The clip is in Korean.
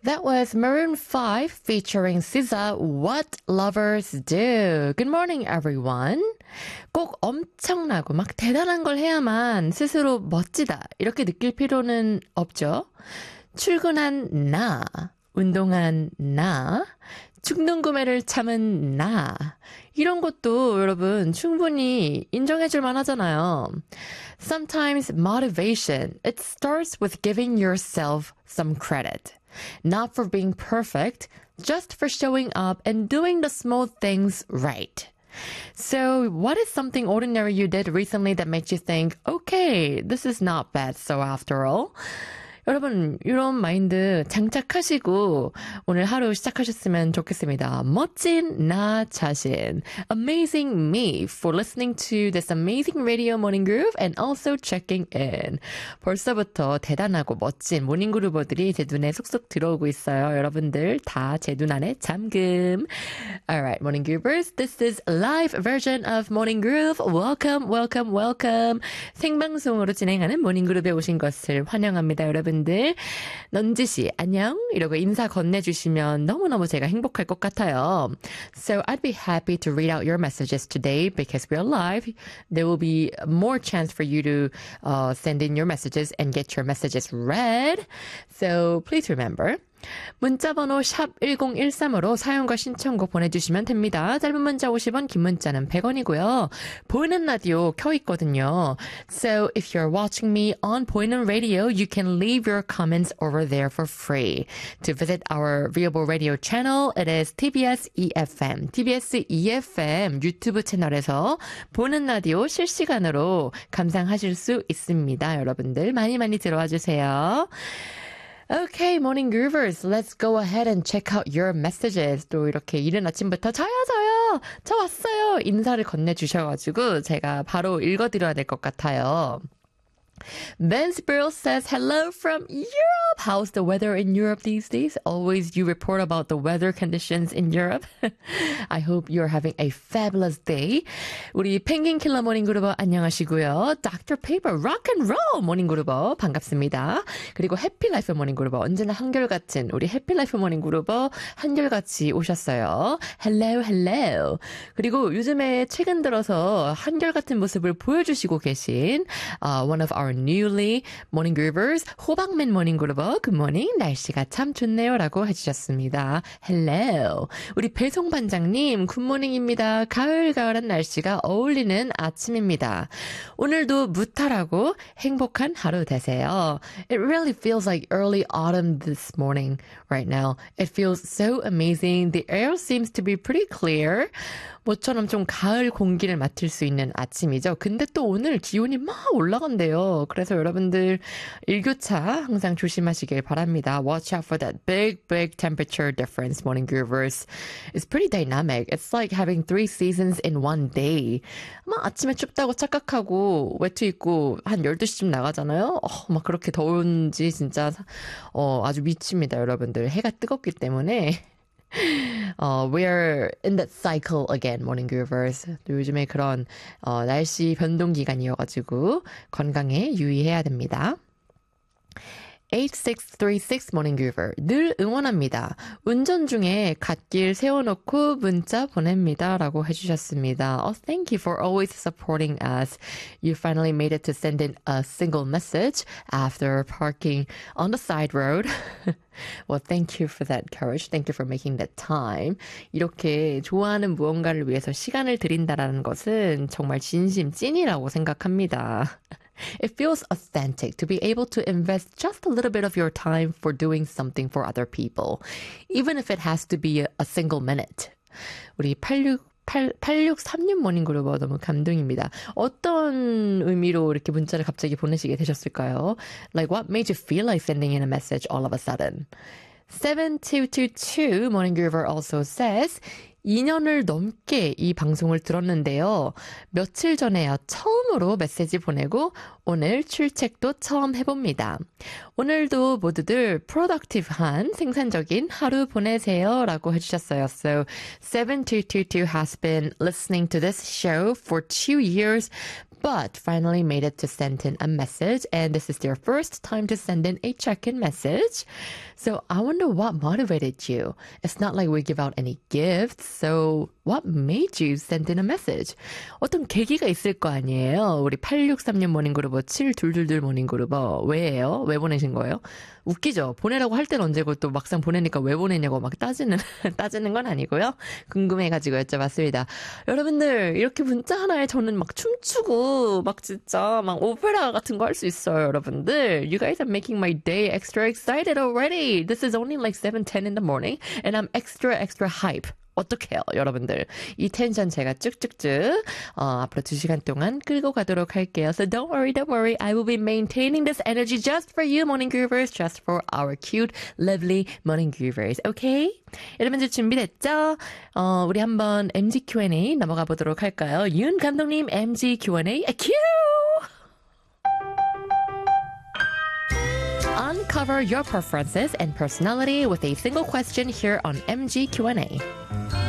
That was Maroon 5 featuring SZA, What Lovers Do. Good morning, everyone. 꼭 엄청나고 막 대단한 걸 해야만 스스로 멋지다 이렇게 느낄 필요는 없죠. 출근한 나, 운동한 나, 충동 구매를 참은 나 이런 것도 여러분 충분히 인정해줄 만하잖아요. Sometimes motivation, it starts with giving yourself some credit. Not for being perfect, just for showing up and doing the small things right. So, what is something ordinary you did recently that makes you think, okay, this is not bad, so after all? 여러분, 이런 마인드 장착하시고 오늘 하루 시작하셨으면 좋겠습니다. 멋진 나 자신. Amazing me for listening to this amazing radio morning groove and also checking in. 벌써부터 대단하고 멋진 모닝 그루버들이 제 눈에 쏙쏙 들어오고 있어요. 여러분들 다 제 눈 안에 잠금. Alright, morning groovers. This is live version of morning groove. Welcome, welcome, welcome. 생방송으로 진행하는 모닝 그룹에 오신 것을 환영합니다, 여러분. 넌지씨 안녕 이러고 인사 건네주시면 너무너무 제가 행복할 것 같아요. So I'd be happy to read out your messages today because we are live. There will be more chance for you to send in your messages and get your messages read. So please remember. 문자번호 샵 1013으로 사연과 신청곡 보내주시면 됩니다. 짧은 문자 50원, 긴 문자는 100원이고요. 보이는 라디오 켜있거든요. So if you're watching me on 보이는 radio, you can leave your comments over there for free. To visit our viewable radio channel, it is TBS EFM. TBS EFM 유튜브 채널에서 보는 라디오 실시간으로 감상하실 수 있습니다. 여러분들 많이 많이 들어와 주세요. Okay, morning groovers, let's go ahead and check out your messages. 또 이렇게 이른 아침부터 저요, 저 왔어요. 인사를 건네주셔가지고 제가 바로 읽어드려야 될 것 같아요. Ben's Brill says, hello from Europe. How's the weather in Europe these days? Always you report about the weather conditions in Europe. I hope you're having a fabulous day. 우리 펭귄 킬러 모닝 그루버 안녕하시고요. Dr. Paper Rock and Roll 모닝 그루버 반갑습니다. 그리고 해피라이프 모닝 그루버 언제나 한결같은 우리 해피라이프 모닝 그루버 한결같이 오셨어요. Hello, hello. 그리고 요즘에 최근 들어서 한결같은 모습을 보여주시고 계신 one of our newly morning groovers, 호박맨 모닝 그루버, good morning. 날씨가 참 좋네요. 라고 해주셨습니다. Hello. 우리 배송반장님, 굿모닝입니다. 가을가을한 날씨가 어울리는 아침입니다. 오늘도 무탈하고 행복한 하루 되세요. It really feels like early autumn this morning right now. It feels so amazing. The air seems to be pretty clear. 모처럼 좀 가을 공기를 맡을 수 있는 아침이죠. 근데 또 오늘 기온이 막 올라간대요. 그래서 여러분들 일교차 항상 조심하시길 바랍니다. Watch out for that big temperature difference, morning groovers. It's pretty dynamic. It's like having 3 seasons in one day. 막 아침에 춥다고 착각하고 외투 입고 한 12시쯤 나가잖아요. 막 그렇게 더운지 진짜 아주 미칩니다, 여러분들. 해가 뜨겁기 때문에. We're in that cycle again, morning groovers. 요즘에 그런 날씨 변동 기간이어가지고 건강에 유의해야 됩니다. 8636 morning groover. 늘 응원합니다. 운전 중에 갓길 세워놓고 문자 보냅니다. 라고 해주셨습니다. Thank you for always supporting us. You finally made it to send in a single message after parking on the side road. Well, thank you for that courage. Thank you for making that time. 이렇게 좋아하는 무언가를 위해서 시간을 들인다라는 것은 정말 진심 찐이라고 생각합니다. It feels authentic to be able to invest just a little bit of your time for doing something for other people, even if it has to be a single minute. 우리 8636 모닝 그루버 너무 감동입니다. 어떤 의미로 이렇게 문자를 갑자기 보내시게 되셨을까요? Like what made you feel like sending in a message all of a sudden? 7222 morning groover also says 2년을 넘게 이 방송을 들었는데요. 며칠 전에야 처음으로 메시지 보내고 오늘 출첵도 처음 해봅니다. 오늘도 모두들 productive한 생산적인 하루 보내세요 라고 해주셨어요. So 7222 has been listening to this show for 2 years but finally made it to send in a message. And this is their first time to send in a check-in message. So I wonder what motivated you. It's not like we give out any gifts. So what made you send in a message? 어떤 계기가 있을 거 아니에요. 우리 863년 모닝그룹 7222 모닝그룹 왜예요? 왜 보내신 거예요? 웃기죠? 보내라고 할 때는 언제고 또 막상 보내니까 왜 보내냐고 막 따지는 건 아니고요. 궁금해가지고 여쭤봤습니다. 여러분들 이렇게 문자 하나에 저는 막 춤추고 막 진짜 막 오페라 같은 거 할 수 있어요. 여러분들 You guys are making my day extra excited already. This is only like 7:10 in the morning and I'm extra hype. 어떡해요, 여러분들. 이 텐션 제가 쭉쭉쭉 앞으로 2시간 동안 끌고 가도록 할게요. So don't worry. I will be maintaining this energy just for you, morning groovers. Just for our cute, lovely morning groovers. Okay? 여러분들 준비됐죠? 우리 한번 MG Q&A 넘어가 보도록 할까요? 윤 감독님 MG Q&A 큐! Uncover your preferences and personality with a single question here on MG Q&A.